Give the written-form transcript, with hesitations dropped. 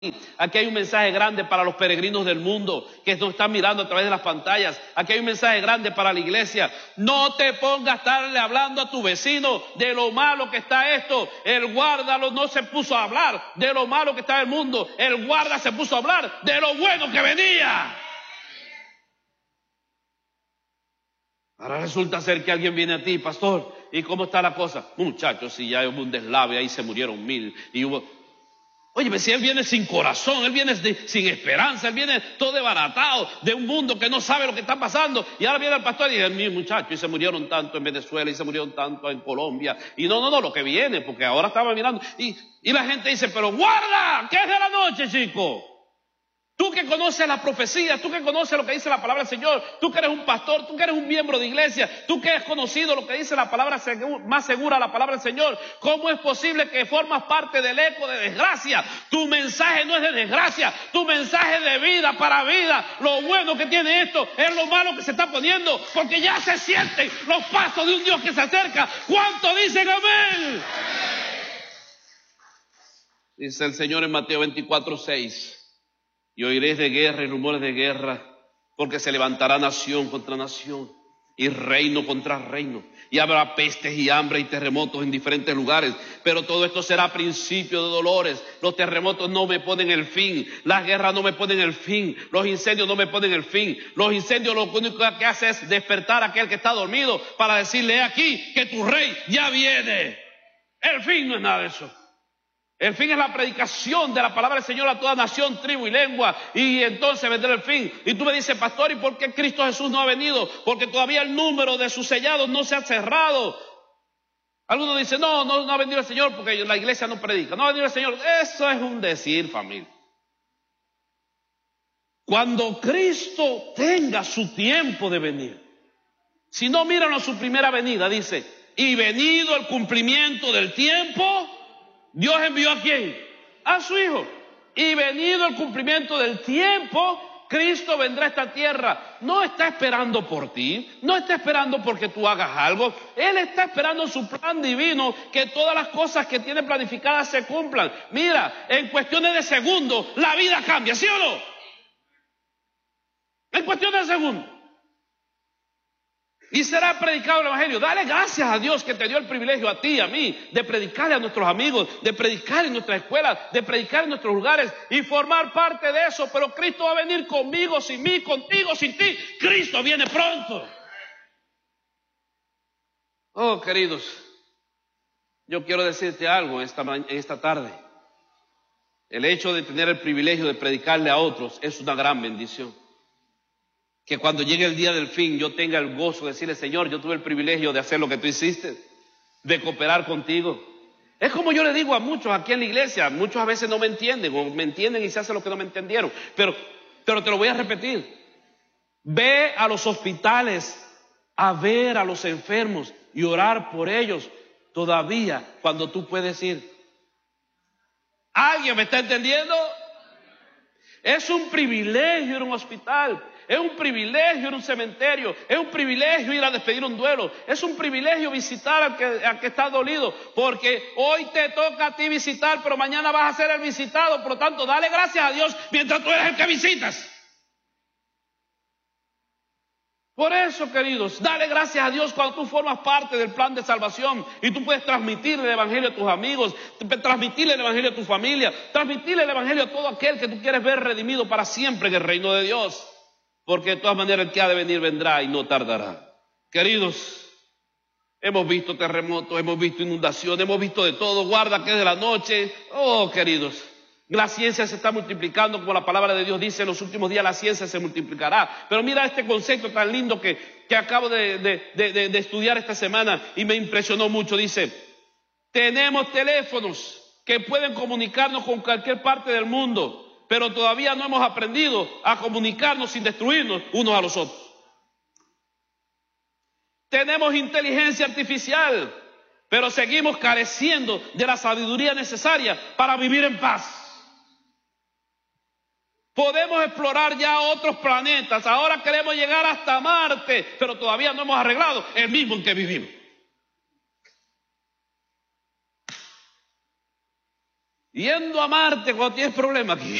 Aquí hay un mensaje grande para los peregrinos del mundo que nos están mirando a través de las pantallas. Aquí hay un mensaje grande para la iglesia. No te pongas a estarle hablando a tu vecino de lo malo que está esto. El guarda no se puso a hablar de lo malo que está el mundo. El guarda se puso a hablar de lo bueno que venía. Ahora resulta ser que alguien viene a ti, pastor, ¿y cómo está la cosa? Muchachos, si ya hubo un deslave, ahí se murieron 1000 y hubo... Oye, si él viene sin corazón, él viene sin esperanza, él viene todo desbaratado de un mundo que no sabe lo que está pasando. Y ahora viene el pastor y dice, mi muchacho, y se murieron tanto en Venezuela, y se murieron tanto en Colombia. Y no, lo que viene, porque ahora estaba mirando. Y la gente dice, pero guarda, ¿qué es de la noche, chico? Tú que conoces la profecía, tú que conoces lo que dice la palabra del Señor, tú que eres un pastor, tú que eres un miembro de iglesia, tú que has conocido lo que dice la palabra más segura, la palabra del Señor, ¿cómo es posible que formas parte del eco de desgracia? Tu mensaje no es de desgracia, tu mensaje es de vida para vida. Lo bueno que tiene esto es lo malo que se está poniendo, porque ya se sienten los pasos de un Dios que se acerca. ¿Cuánto dicen amén? Dice el Señor en Mateo 24:6. Y oiréis de guerra y rumores de guerra, porque se levantará nación contra nación y reino contra reino, y habrá pestes y hambre y terremotos en diferentes lugares, pero todo esto será principio de dolores. Los terremotos no me ponen el fin, las guerras no me ponen el fin, los incendios no me ponen el fin. Los incendios lo único que hace es despertar a aquel que está dormido para decirle, he aquí que tu rey ya viene. El fin no es nada de eso. El fin es la predicación de la palabra del Señor a toda nación, tribu y lengua. Y entonces vendrá el fin. Y tú me dices, pastor, ¿y por qué Cristo Jesús no ha venido? Porque todavía el número de sus sellados no se ha cerrado. Algunos dicen, no ha venido el Señor porque la iglesia no predica. No ha venido el Señor. Eso es un decir, familia. Cuando Cristo tenga su tiempo de venir. Si no, miran a su primera venida, dice, y venido el cumplimiento del tiempo... Dios envió ¿a quién? A su Hijo. Y venido el cumplimiento del tiempo, Cristo vendrá a esta tierra. No está esperando por ti, no está esperando porque tú hagas algo. Él está esperando su plan divino, que todas las cosas que tiene planificadas se cumplan. Mira, en cuestiones de segundos, la vida cambia, ¿sí o no? En cuestiones de segundos. Y será predicado el Evangelio. Dale gracias a Dios que te dio el privilegio a ti y a mí de predicarle a nuestros amigos, de predicar en nuestras escuelas, de predicar en nuestros lugares y formar parte de eso. Pero Cristo va a venir conmigo, sin mí, contigo, sin ti. Cristo viene pronto. Oh, queridos, yo quiero decirte algo en esta tarde. El hecho de tener el privilegio de predicarle a otros es una gran bendición. Que cuando llegue el día del fin yo tenga el gozo de decirle, Señor, yo tuve el privilegio de hacer lo que tú hiciste, de cooperar contigo. Es como yo le digo a muchos aquí en la iglesia, muchos a veces no me entienden o me entienden y se hace lo que no me entendieron, pero te lo voy a repetir. Ve a los hospitales a ver a los enfermos y orar por ellos todavía cuando tú puedes ir. ¿Alguien me está entendiendo? Es un privilegio ir a un hospital. Es un privilegio ir a un cementerio, es un privilegio ir a despedir un duelo, es un privilegio visitar al que está dolido, porque hoy te toca a ti visitar, pero mañana vas a ser el visitado, por lo tanto, dale gracias a Dios mientras tú eres el que visitas. Por eso, queridos, dale gracias a Dios cuando tú formas parte del plan de salvación y tú puedes transmitirle el Evangelio a tus amigos, transmitirle el Evangelio a tu familia, transmitirle el Evangelio a todo aquel que tú quieres ver redimido para siempre en el reino de Dios. Porque de todas maneras el que ha de venir vendrá y no tardará. Queridos, hemos visto terremotos, hemos visto inundaciones, hemos visto de todo. Guarda que es de la noche. Oh, queridos, la ciencia se está multiplicando, como la palabra de Dios dice, en los últimos días la ciencia se multiplicará. Pero mira este concepto tan lindo que acabo de estudiar esta semana y me impresionó mucho. Dice, tenemos teléfonos que pueden comunicarnos con cualquier parte del mundo, pero todavía no hemos aprendido a comunicarnos sin destruirnos unos a los otros. Tenemos inteligencia artificial, pero seguimos careciendo de la sabiduría necesaria para vivir en paz. Podemos explorar ya otros planetas, ahora queremos llegar hasta Marte, pero todavía no hemos arreglado el mismo en que vivimos. yendo a Marte cuando tienes problemas aquí.